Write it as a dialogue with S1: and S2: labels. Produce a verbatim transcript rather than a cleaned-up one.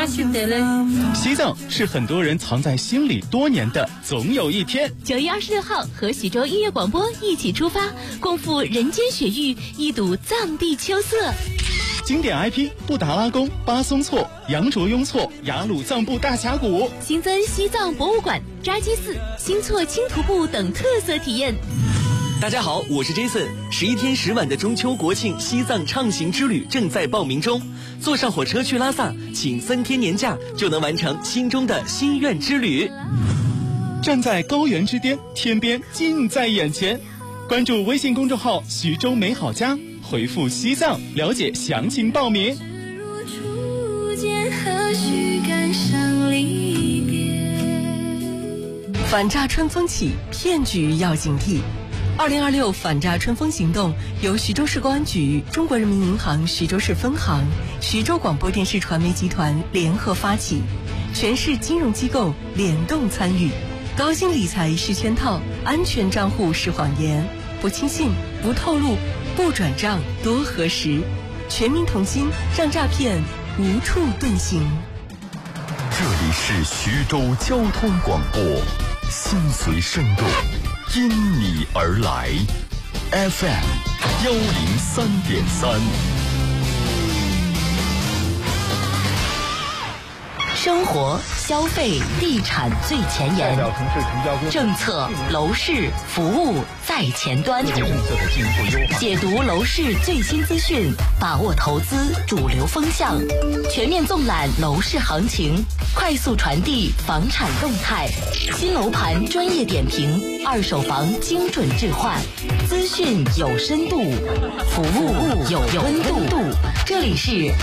S1: 巴适得嘞。
S2: 西藏是很多人藏在心里多年的总有一天。
S3: 九月二十六号，和徐州音乐广播一起出发，共赴人间雪域，一睹藏地秋色。
S2: 经典 I P 布达拉宫、巴松措、羊卓雍措、雅鲁藏布大峡谷，
S3: 新增西藏博物馆、扎基寺、新措青徒步等特色体验。
S4: 大家好，我是 Jason。十一天十晚的中秋国庆西藏畅行之旅正在报名中，坐上火车去拉萨，请三天年假就能完成心中的心愿之旅。
S2: 站在高原之巅，天边近在眼前。关注微信公众号徐州美好家，回复西藏了解详情报名。
S5: 反诈春风起，骗局要警惕。二零二六反诈春风行动由徐州市公安局、中国人民银行徐州市分行、徐州广播电视传媒集团联合发起，全市金融机构联动参与。高薪理财是圈套，安全账户是谎言，不轻信，不透露，不转账，多核实。全民同心，让诈骗无处遁形。
S6: 这里是徐州交通广播，心随声动，因你而来 ，F M 幺零三点三。
S7: 生活、消费、地产最前沿，政策、楼市、服务在前端，解读楼市最新资讯，把握投资主流风向，全面纵览楼市行情，快速传递房产动态，新楼盘专业点评，二手房精准置换，资讯有深度，服务有温度。这里是